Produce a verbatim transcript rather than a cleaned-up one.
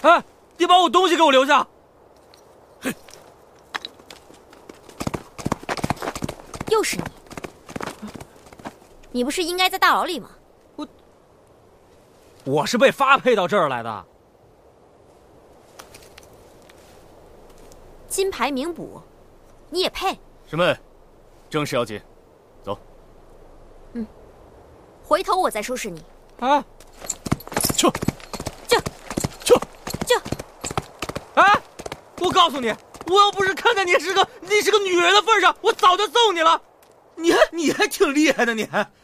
哎，你把我东西给我留下！ 嘿， 又是你！你不是应该在大牢里吗？ 我，我是被发配到这儿来的。 金牌名捕，你也配？ 师妹，正事要紧，走。 嗯，回头我再收拾你。 啊！ 去！ 去！ 去！ 去！ 哎，我告诉你，我要不是看在你是个你是个女人的份上，我早就揍你了。你还你还挺厉害的，你还。